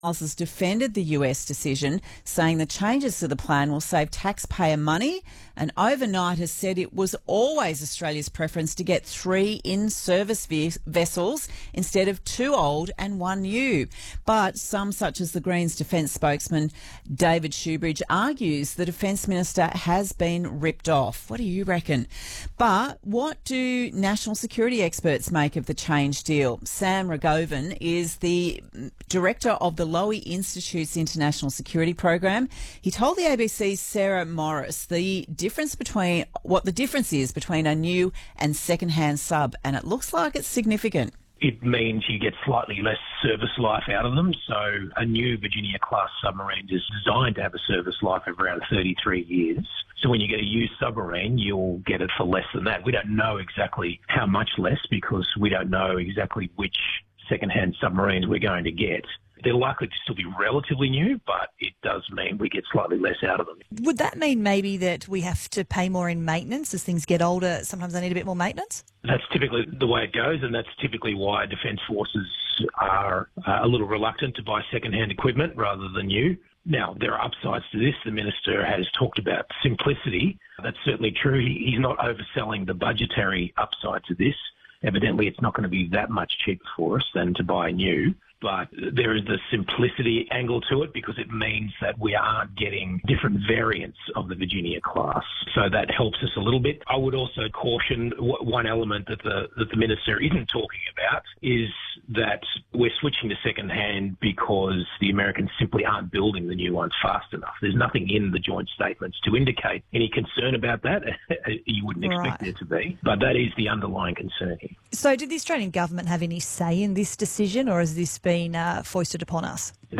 Miles has defended the US decision, saying the changes to the plan will save taxpayer money, and overnight has said it was always Australia's preference to get 3 in-service vessels instead of 2 old and 1 new. But some, such as the Greens Defence spokesman David Shoebridge, argues the Defence Minister has been ripped off. What do you reckon? But what do national security experts make of the change deal? Sam Ragovan is the director of the Lowy Institute's International Security Program. He told the ABC's Sarah Morris what the difference is between a new and second-hand sub, and it looks like it's significant. It means you get slightly less service life out of them. So a new Virginia-class submarine is designed to have a service life of around 33 years. So when you get a used submarine, you'll get it for less than that. We don't know exactly how much less because we don't know exactly which second-hand submarines we're going to get. They're likely to still be relatively new, but it does mean we get slightly less out of them. Would that mean maybe that we have to pay more in maintenance as things get older? Sometimes they need a bit more maintenance? That's typically the way it goes, and that's typically why Defence Forces are a little reluctant to buy second-hand equipment rather than new. Now, there are upsides to this. The Minister has talked about simplicity. That's certainly true. He's not overselling the budgetary upside to this. Evidently, it's not going to be that much cheaper for us than to buy new. But there is the simplicity angle to it because it means that we aren't getting different variants of the Virginia class. So that helps us a little bit. I would also caution one element that the Minister isn't talking about is that we're switching to second-hand because the Americans simply aren't building the new ones fast enough. There's nothing in the joint statements to indicate any concern about that. You wouldn't expect there to be. But that is the underlying concern here. So did the Australian government have any say in this decision, or has this been foisted upon us? The